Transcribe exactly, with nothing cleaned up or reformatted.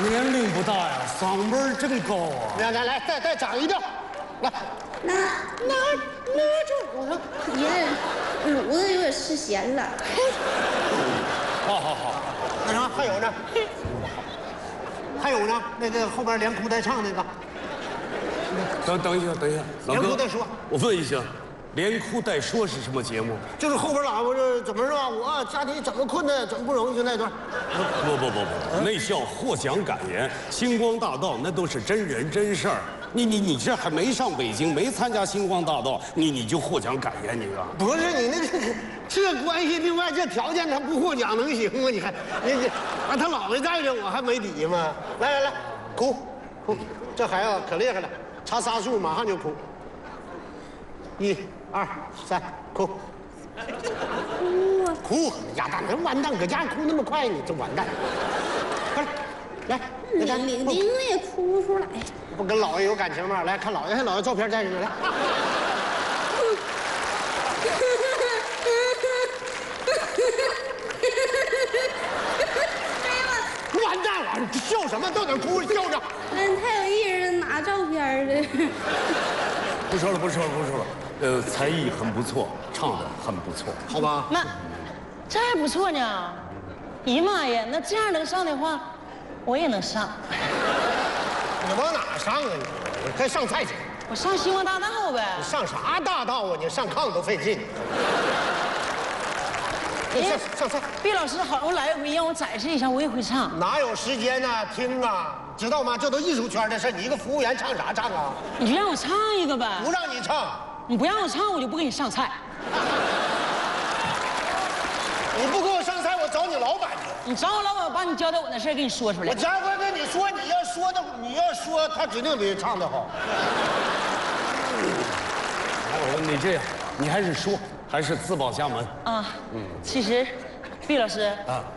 年龄不大呀，嗓门真高啊！ 来来来，再再长一调，来， 那那那就我说， 爷卤子有点吃咸了。 好好好， 那啥还有呢？还有呢？那个后边连哭带唱那个， 等等一下，等一下，老哥连哭带说， 我问一下，连哭带说是什么节目？ 就是后边喇叭这怎么是吧？我家里整个困难，整不容易，就那段。 不不不不，那叫获奖感言。星光大道那都是真人真事儿。你你你这还没上北京，没参加星光大道，你你就获奖感言，你啊？ 不是你那个这关系，另外这条件他不获奖能行吗？你看，你你啊，他姥爷在这，我还没底吗？来来来，哭哭，这孩子可厉害了，差仨数马上就哭。一、二、三，哭。 哭啊！ 哭，鸭蛋，这完蛋，搁家哭那么快，你这完蛋。快来，来， 领领兵也哭不出来。 不跟姥爷有感情吗？来看姥爷，看姥爷照片在这呢，来。完蛋了，笑什么？都得哭，笑着。 嗯，还有一人拿照片的。 不说了，不说了，不说了。呃，才艺很不错，唱的很不错， 好吧？ 那这还不错呢。姨妈呀，那这样能上的话，我也能上。 你往哪上啊你？你该上菜去。 我上星光大道呗。 你上啥大道啊？你上炕都费劲。你上上菜。 毕老师好容易来一回，让我展示一下，我也会唱。 哪有时间呢？听啊，知道吗？这都艺术圈的事，你一个服务员唱啥唱啊？ 你就让我唱一个呗。 不让你唱。 你不让我唱，我就不给你上菜。 你不给我上菜，我找你老板去。 你找我老板，把你交代我的事给你说出来。 我家辉跟你说，你要说的，你要说，他指定比唱的好。 你这样，你还是说，还是自报家门啊。嗯，其实，毕老师啊。